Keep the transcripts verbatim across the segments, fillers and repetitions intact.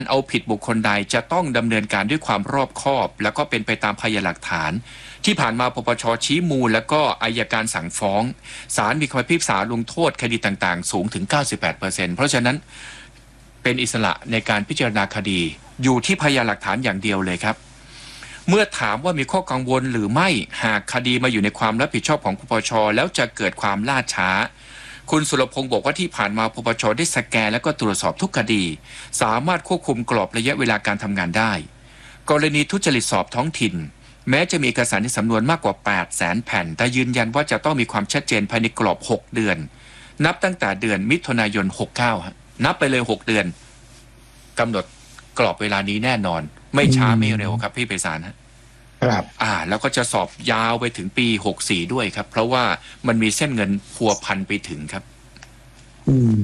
เอาผิดบุคคลใดจะต้องดำเนินการด้วยความรอบคอบแล้วก็เป็นไปตามพยานหลักฐานที่ผ่านมาปปช.ชี้มูลแล้วก็อัยการสั่งฟ้องศาลมีคำพิพากษาลงโทษคดีต่างๆสูงถึง เก้าสิบแปดเปอร์เซ็นต์ เพราะฉะนั้นเป็นอิสระในการพิจารณาคดีอยู่ที่พยานหลักฐานอย่างเดียวเลยครับเมื่อถามว่ามีข้อกังวลหรือไม่หากคดีมาอยู่ในความรับผิดชอบของปปช.แล้วจะเกิดความล่าช้าคุณสุรพงศ์บอกว่าที่ผ่านมาปปช.ได้สแกนและก็ตรวจสอบทุกคดีสามารถควบคุมกรอบระยะเวลาการทำงานได้กรณีทุจริตสอบท้องถิ่นแม้จะมีเอกสารในสำนวนมากกว่า แปดแสน แผ่นแต่ยืนยันว่าจะต้องมีความชัดเจนภายในกรอบหกเดือนนับตั้งแต่เดือนมิถุนายนหกสิบเก้าฮะนับไปเลยหกเดือนกำหนดกรอบเวลานี้แน่นอนไม่ช้าไม่เร็วครับพี่ไพศาลฮะครับอ่าแล้วก็จะสอบยาวไปถึงปีหกสิบสี่ด้วยครับเพราะว่ามันมีเส้นเงินพัวพันไปถึงครับอืม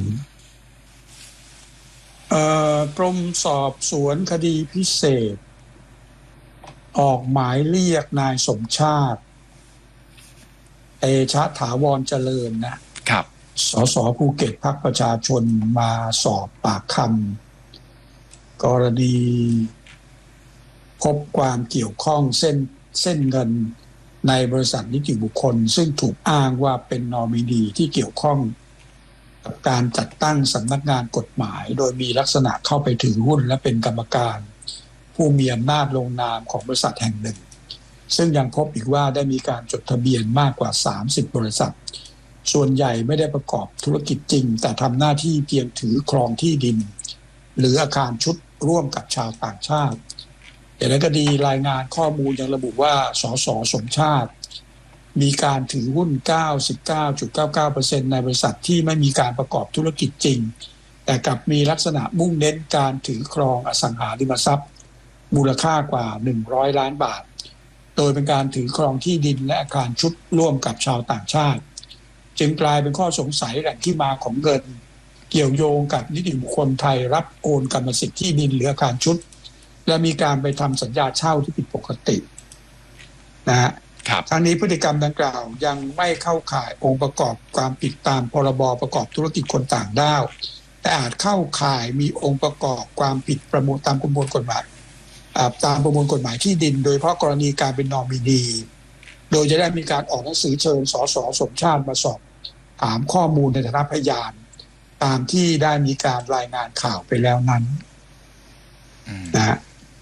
เอ่อกรมสอบสวนคดีพิเศษออกหมายเรียกนายสมชาติเตชะถาวรเจริญนะครับสสภูเก็ตพรรคประชาชนมาสอบปากคำกรณีพบความเกี่ยวข้องเส้นเส้นเงินในบริษัทนิติบุคคลซึ่งถูกอ้างว่าเป็นนอมินีที่เกี่ยวข้องกับการจัดตั้งสำนักงานกฎหมายโดยมีลักษณะเข้าไปถือหุ้นและเป็นกรรมการผู้มีอำนาจลงนามของบริษัทแห่งหนึ่งซึ่งยังพบอีกว่าได้มีการจดทะเบียนมากกว่าสามสิบบริษัทส่วนใหญ่ไม่ได้ประกอบธุรกิจจริงแต่ทำหน้าที่เพียงถือครองที่ดินหรืออาคารชุดร่วมกับชาวต่างชาติอย่างไรก็ดีรายงานข้อมูลยังระบุว่าสสสมชาติมีการถือหุ้น เก้าสิบเก้าจุดเก้าเก้าเปอร์เซ็นต์ ในบริษัทที่ไม่มีการประกอบธุรกิจจริงแต่กลับมีลักษณะมุ่งเน้นการถือครองอสังหาริมทรัพย์มูลค่ากว่าหนึ่งร้อยล้านบาทโดยเป็นการถือครองที่ดินและอาคารชุดร่วมกับชาวต่างชาติจึงกลายเป็นข้อสงสัยแหล่งที่มาของเงินเกี่ยวโยงกับนิติบุคคลไทยรับโอนกรรมสิทธิ์ที่ดินหรืออาคารชุดและมีการไปทำสัญญาเช่าที่ผิดปกตินะฮะทั้งนี้พฤติกรรมดังกล่าวยังไม่เข้าข่ายองค์ประกอบความผิดตามพรบประกอบธุรกิจคนต่างด้าวแต่อาจเข้าข่ายมีองค์ประกอบความผิดประมวลตามประมวลกฎหมายตามประมวลกฎหมายที่ดินโดยเฉพาะกรณีการเป็นนอมินีโดยจะได้มีการออกหนังสือเชิญสสสมชาติมาสอบถามข้อมูลในฐานะพยานตามที่ได้มีการรายงานข่าวไปแล้วนั้นนะฮะ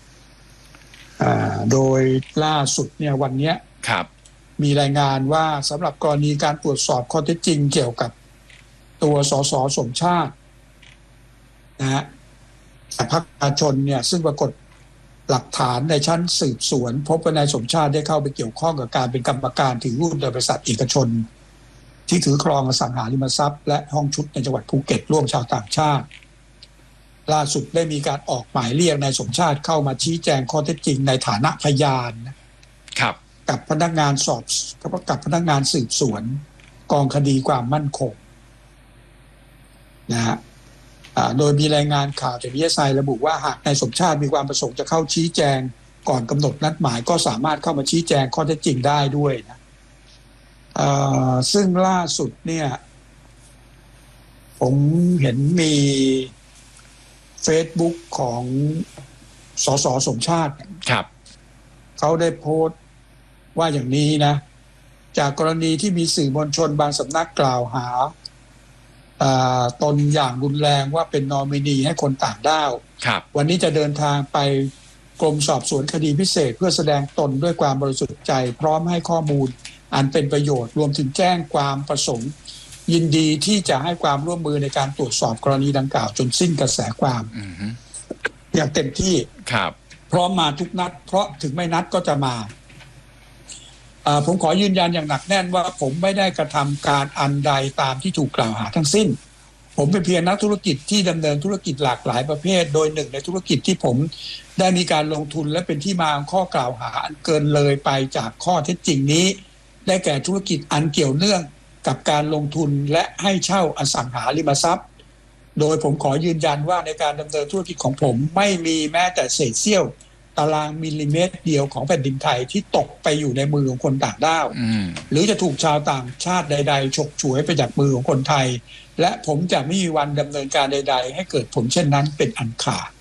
โดยล่าสุดเนี่ยวันนี้มีรายงานว่าสำหรับกรณีการตรวจสอบข้อเท็จจริงเกี่ยวกับตัวสสสมชาตินะฮะพรรคประชาชนเนี่ยซึ่งปรากฏหลักฐานในชั้นสืบสวนพบว่านายสมชาติได้เข้าไปเกี่ยวข้องกับการเป็นกรรมการถือหุ้นโดยบริษัทเอกชนที่ถือครองอสังหาริมทรัพย์และห้องชุดในจังหวัดภูเก็ตร่วมชาวต่างชาติล่าสุดได้มีการออกหมายเรียกนายสมชาติเข้ามาชี้แจงข้อเท็จจริงในฐานะพยานครับกับพนักงานสอบกับพนักงานสืบสวนกองคดีความมั่นคงนะฮะโดยมีรายงานข่าวจากวิทยาลัยระบุว่าหากนายสมชาติมีความประสงค์จะเข้าชี้แจงก่อนกำหนดนัดหมายก็สามารถเข้ามาชี้แจงข้อเท็จจริงได้ด้วยนะซึ่งล่าสุดเนี่ยผมเห็นมี Facebook ของสสสมชาติครับเขาได้โพสต์ว่าอย่างนี้นะจากกรณีที่มีสื่อมวลชนบางสำนักกล่าวหาตนอย่างรุนแรงว่าเป็นนอมินีให้คนต่างด้าววันนี้จะเดินทางไปกรมสอบสวนคดีพิเศษเพื่อแสดงตนด้วยความบริสุทธิ์ใจพร้อมให้ข้อมูลอันเป็นประโยชน์รวมถึงแจ้งความประสงค์ยินดีที่จะให้ความร่วมมือในการตรวจสอบกรณีดังกล่าวจนสิ้นกระแสความอย่างเต็มที่พร้อมมาทุกนัดเพราะถึงไม่นัดก็จะมาผมขอยืนยันอย่างหนักแน่นว่าผมไม่ได้กระทำการอันใดตามที่ถูกกล่าวหาทั้งสิ้นผมเป็นเพียงนักธุรกิจที่ดำเนินธุรกิจหลากหลายประเภทโดยหนึ่งในธุรกิจที่ผมได้มีการลงทุนและเป็นที่มาของข้อกล่าวหาอันเกินเลยไปจากข้อเท็จจริงนี้ได้แก่ธุรกิจอันเกี่ยวเนื่องกับการลงทุนและให้เช่าอสังหาริมทรัพย์โดยผมขอยืนยันว่าในการดำเนินธุรกิจของผมไม่มีแม้แต่เศษเสี้ยวตารางมิลลิเมตรเดียวของแผ่นดินไทยที่ตกไปอยู่ในมือของคนต่างด้าวหรือจะถูกชาวต่างชาติใดๆฉกฉวยไปจากมือของคนไทยและผมจะไม่มีวันดำเนินการใดๆให้เกิดผลเช่นนั้นเป็นอันขาด